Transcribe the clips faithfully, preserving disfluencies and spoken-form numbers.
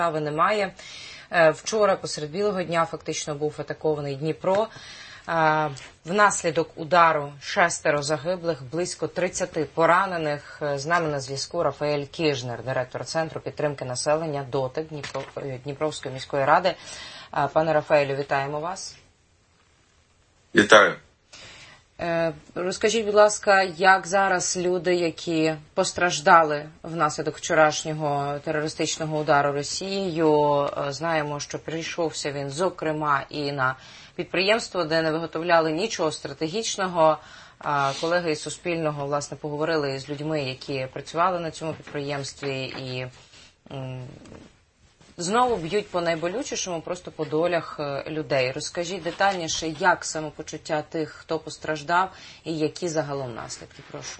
немає. Вчора посеред білого дня фактично був атакований Дніпро. Внаслідок удару шестеро загиблих, близько тридцяти поранених. З нами на зв'язку Рафаель Кижнер, директор Центру підтримки населення ДОТИК Дніпро, Дніпровської міської ради. Пане Рафаелю, вітаємо вас. Вітаю. Розкажіть, будь ласка, як зараз люди, які постраждали внаслідок вчорашнього терористичного удару Росією, знаємо, що прийшовся він, зокрема, і на підприємство, де не виготовляли нічого стратегічного. Колеги із Суспільного, власне, поговорили з людьми, які працювали на цьому підприємстві, і знову б'ють по найболючішому, просто по долях людей. Розкажіть детальніше, як самопочуття тих, хто постраждав, і які загалом наслідки. Прошу.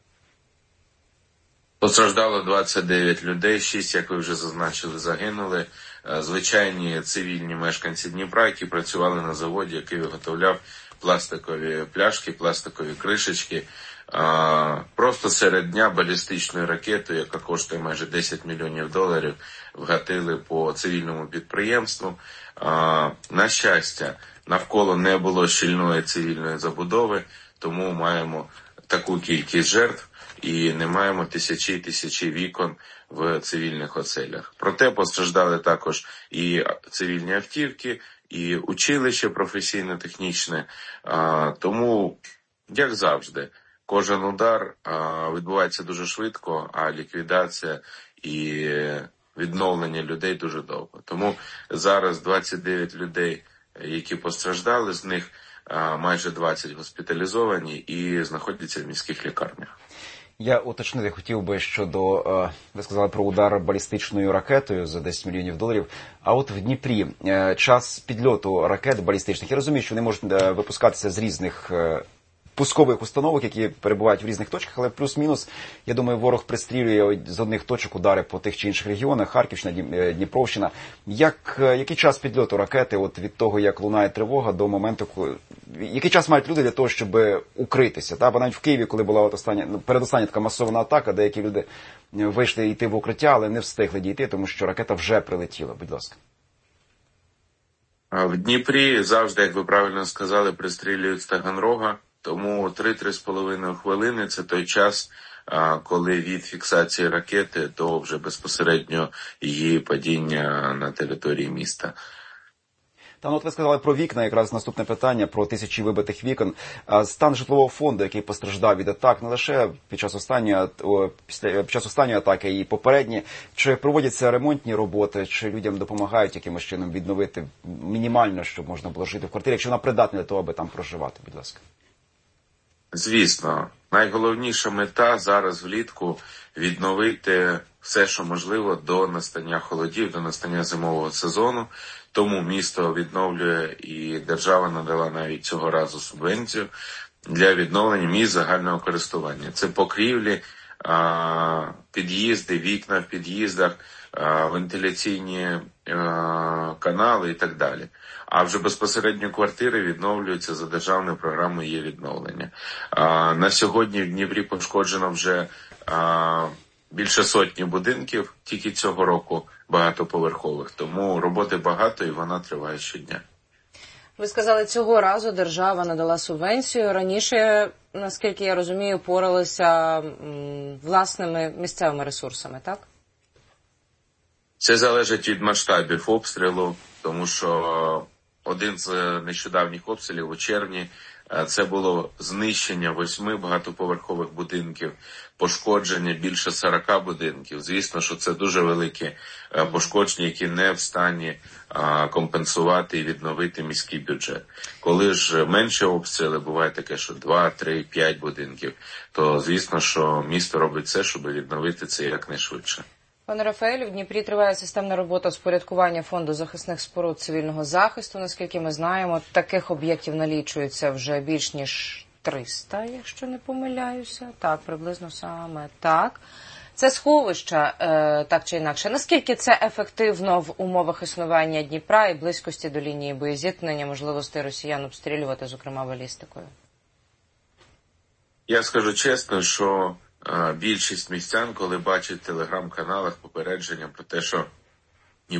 Постраждало двадцять дев'ять людей, шість, як ви вже зазначили, загинули. Звичайні цивільні мешканці Дніпра, які працювали на заводі, який виготовляв пластикові пляшки, пластикові кришечки. Просто серед дня балістичною ракетою, яка коштує майже десять мільйонів доларів, вгатили по цивільному підприємству. На щастя, навколо не було щільної цивільної забудови, тому маємо таку кількість жертв і не маємо тисячі і тисячі вікон в цивільних оселях. Проте постраждали також і цивільні автівки, і училище професійно-технічне. Тому, як завжди, кожен удар відбувається дуже швидко, а ліквідація і відновлення людей дуже довго. Тому зараз двадцять дев'ять людей, які постраждали, з них майже двадцять госпіталізовані і знаходяться в міських лікарнях. Я уточнити хотів би щодо, ви сказали про удар балістичною ракетою за десять мільйонів доларів, а от в Дніпрі час підльоту ракет балістичних, я розумію, що вони можуть випускатися з різних пускових установок, які перебувають в різних точках, але плюс-мінус, я думаю, ворог пристрілює з одних точок удари по тих чи інших регіонах, Харківщина, Дніпровщина. Як, який час підльоту ракети, от від того, як лунає тривога, до моменту, коли... який час мають люди для того, щоб укритися? Та? Бо навіть в Києві, коли була от остання, передостання така масована атака, деякі люди вийшли йти в укриття, але не встигли дійти, тому що ракета вже прилетіла. Будь ласка. В Дніпрі завжди, як ви правильно сказали, пристрілюють з Таганрога. Тому три-три з половиною хвилини – це той час, коли від фіксації ракети до вже безпосередньо її падіння на території міста. Та, ну, от ви сказали про вікна, якраз наступне питання, про тисячі вибитих вікон. Стан житлового фонду, який постраждав від атак, не лише під час останньої, під час останньої атаки, і попередні. Чи проводяться ремонтні роботи, чи людям допомагають якимось чином відновити мінімально, щоб можна було жити в квартирі, якщо вона придатна для того, аби там проживати, будь ласка? Звісно, найголовніша мета зараз влітку відновити все, що можливо, до настання холодів, до настання зимового сезону. Тому місто відновлює і держава надала навіть цього разу субвенцію для відновлення місць загального користування. Це покрівлі, під'їзди, вікна в під'їздах, вентиляційні канали і так далі. А вже безпосередньо квартири відновлюються за державною програмою «Є відновлення». На сьогодні в Дніпрі пошкоджено вже більше сотні будинків тільки цього року багатоповерхових. Тому роботи багато і вона триває щодня. Ви сказали, цього разу держава надала субвенцію. Раніше, наскільки я розумію, поралися власними місцевими ресурсами, так? Це залежить від масштабів обстрілу, тому що один з нещодавніх обстрілів у червні це було знищення восьми багатоповерхових будинків, пошкодження більше сорока будинків. Звісно, що це дуже великі пошкодження, які не в стані компенсувати і відновити міський бюджет. Коли ж менше обстріли, буває таке, що два, три, п'ять будинків, то звісно, що місто робить все, щоб відновити це якнайшвидше. Пане Рафаелю, в Дніпрі триває системна робота з порядкування фонду захисних споруд цивільного захисту. Наскільки ми знаємо, таких об'єктів налічується вже більш ніж триста, якщо не помиляюся. Так, приблизно саме так. Це сховища, е, так чи інакше. Наскільки це ефективно в умовах існування Дніпра і близькості до лінії боєзіткнення, можливостей росіян обстрілювати, зокрема, балістикою? Я скажу чесно, що більшість містян, коли бачать в телеграм-каналах попередження про те, що